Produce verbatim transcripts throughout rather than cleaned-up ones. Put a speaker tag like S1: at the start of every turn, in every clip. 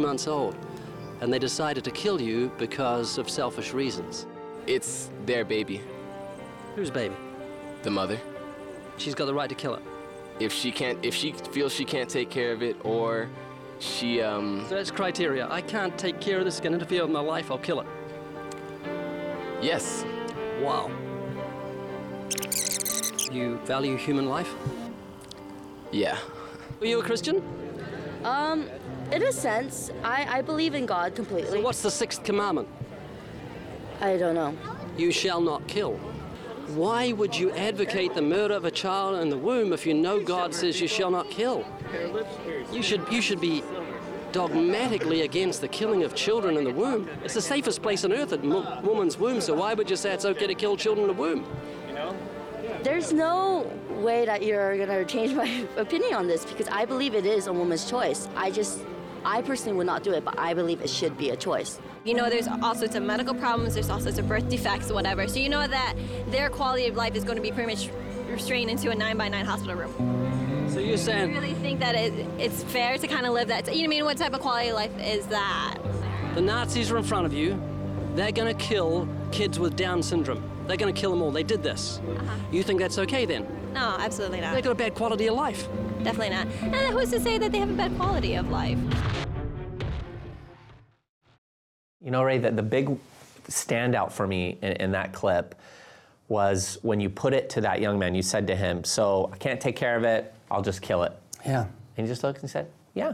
S1: months old, and they decided to kill you because of selfish reasons.
S2: It's their baby.
S1: Whose baby?
S2: The mother.
S1: She's got the right to kill it.
S2: If she can't, if she feels she can't take care of it, or she, um...
S1: So that's criteria. I can't take care of this, it's gonna interfere with my life, I'll kill it.
S2: Yes.
S1: Wow. You value human life?
S2: Yeah.
S1: Are you a Christian?
S3: Um, in a sense, I, I believe in God completely.
S1: So what's the sixth commandment?
S3: I don't know.
S1: You shall not kill. Why would you advocate the murder of a child in the womb if you know God says you shall not kill? You should, you should be dogmatically against the killing of children in the womb. It's the safest place on earth, a mo- woman's womb, so why would you say it's okay to kill children in the womb?
S3: There's no way that you're gonna change my opinion on this because I believe it is a woman's choice. I just, I personally would not do it, but I believe it should be a choice.
S4: You know, there's all sorts of medical problems, there's all sorts of birth defects, whatever. So you know that their quality of life is going to be pretty much restrained into a nine by nine hospital room.
S1: So you're saying...
S4: I really think that it, it's fair to kind of live that. You know what I mean? What type of quality of life is that?
S1: The Nazis are in front of you. They're going to kill kids with Down syndrome. They're going to kill them all. They did this.
S4: Uh-huh.
S1: You think that's okay then?
S4: No, absolutely not.
S1: They've got a bad quality of life.
S4: Definitely not. And who's to say that they have a bad quality of life?
S5: You know, Ray, the, the big standout for me in, in that clip was when you put it to that young man. You said to him, so I can't take care of it, I'll just kill it.
S1: Yeah.
S5: And he just looked and said, yeah.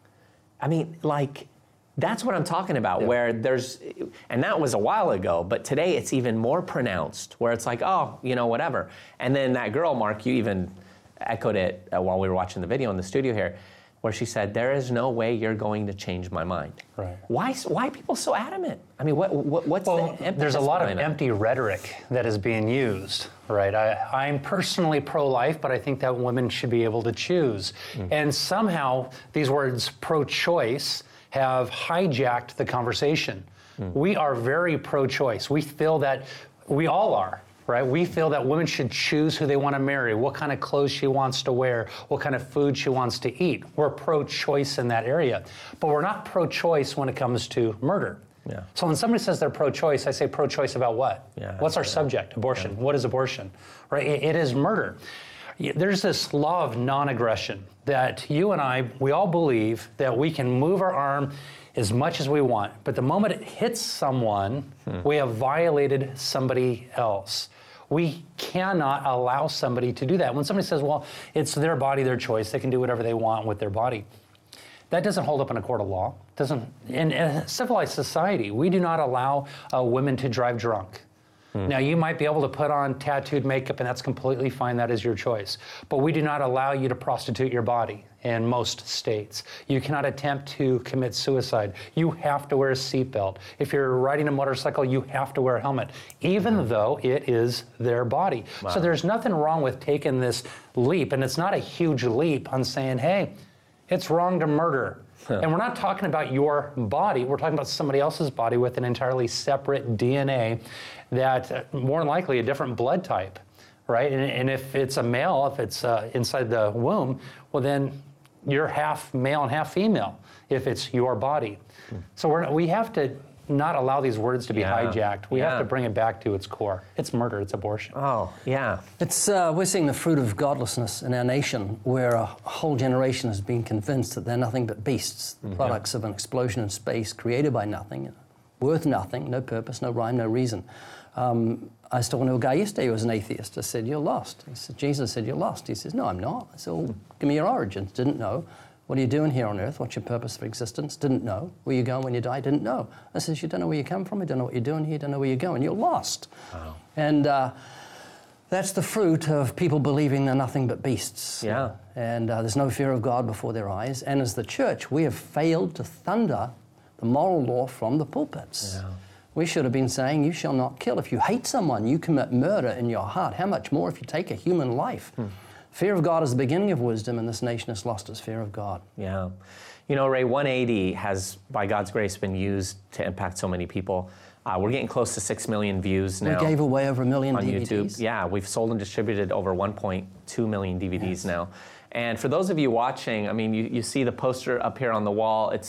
S5: I mean, like, that's what I'm talking about, yeah. Where there's, and that was a while ago, but today it's even more pronounced, where it's like, oh, you know, whatever. And then that girl, Mark, you even echoed it uh, while we were watching the video in the studio here, where she said, there is no way you're going to change my mind.
S6: Right.
S5: Why Why are people so adamant? I mean, what, what what's
S6: well,
S5: the
S6: there's a lot of
S5: that?
S6: empty rhetoric that is being used, right? I, I'm personally pro-life, but I think that women should be able to choose. Mm. And somehow these words pro-choice have hijacked the conversation. Mm. We are very pro-choice. We feel that, we all are. Right? We feel that women should choose who they want to marry, what kind of clothes she wants to wear, what kind of food she wants to eat. We're pro-choice in that area. But we're not pro-choice when it comes to murder.
S5: Yeah.
S6: So when somebody says they're pro-choice, I say pro-choice about what?
S5: Yeah,
S6: What's our
S5: yeah.
S6: subject? Abortion.
S5: Yeah.
S6: What is abortion? Right? It, it is murder. There's this law of non-aggression that you and I, we all believe that we can move our arm as much as we want, but the moment it hits someone, hmm. we have violated somebody else. We cannot allow somebody to do that. When somebody says, well, it's their body, their choice, they can do whatever they want with their body. That doesn't hold up in a court of law. Doesn't, in, in a civilized society, we do not allow uh, women to drive drunk. Hmm. Now, you might be able to put on tattooed makeup, and that's completely fine. That is your choice. But we do not allow you to prostitute your body in most states. You cannot attempt to commit suicide. You have to wear a seatbelt. If you're riding a motorcycle, you have to wear a helmet, even hmm. though it is their body. Wow. So there's nothing wrong with taking this leap, and it's not a huge leap on saying, hey, it's wrong to murder. Huh. And we're not talking about your body. We're talking about somebody else's body with an entirely separate D N A that uh, more than likely a different blood type, right? And, and if it's a male, if it's uh, inside the womb, well then you're half male and half female if it's your body. Hmm. So we're, we have to not allow these words to be yeah. hijacked. We yeah. have to bring it back to its core. It's murder, it's abortion.
S5: Oh, yeah.
S1: It's, uh, we're seeing the fruit of godlessness in our nation, where a whole generation has been convinced that they're nothing but beasts, mm-hmm. products of an explosion in space created by nothing, worth nothing, no purpose, no rhyme, no reason. Um, I was talking to a guy yesterday who was an athist. I said, you're lost. He said, Jesus said, you're lost. He says, no, I'm not. I said, well, give me your origins. Didn't know. What are you doing here on earth? What's your purpose for existence? Didn't know. Where you going when you die? Didn't know. I says, you don't know where you come from. You don't know what you're doing here. You don't know where you're going. You're lost. Wow. And uh, that's the fruit of people believing they're nothing but beasts.
S5: Yeah.
S1: And uh, there's no fear of God before their eyes. And as the church, we have failed to thunder the moral law from the pulpits. Yeah. We should have been saying, you shall not kill. If you hate someone, you commit murder in your heart. How much more if you take a human life? Hmm. Fear of God is the beginning of wisdom, and this nation has lost its fear of God.
S5: Yeah. You know, Ray, one eighty has, by God's grace, been used to impact so many people. Uh, we're getting close to six million views now.
S1: We gave away over a million
S5: on
S1: D V Ds.
S5: YouTube. Yeah, we've sold and distributed over one point two million D V Ds
S1: yes.
S5: now. And for those of you watching, I mean, you, you see the poster up here on the wall. It's